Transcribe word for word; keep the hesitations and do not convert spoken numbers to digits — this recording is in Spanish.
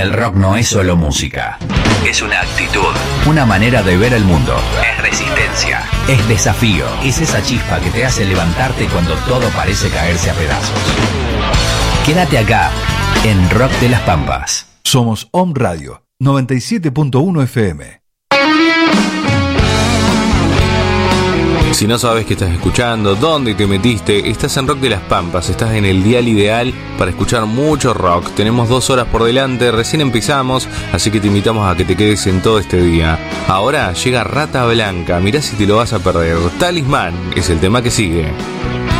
El rock no es solo música. Es una actitud, una manera de ver el mundo. Es resistencia, es desafío. Es esa chispa que te hace levantarte cuando todo parece caerse a pedazos. Quédate acá, en Rock de las Pampas. Somos Om Radio, noventa y siete punto uno F M. Si no sabes qué estás escuchando, dónde te metiste, estás en Rock de las Pampas, estás en el dial ideal para escuchar mucho rock. Tenemos dos horas por delante, recién empezamos, así que te invitamos a que te quedes en todo este día. Ahora llega Rata Blanca, mirá si te lo vas a perder. Talismán es el tema que sigue.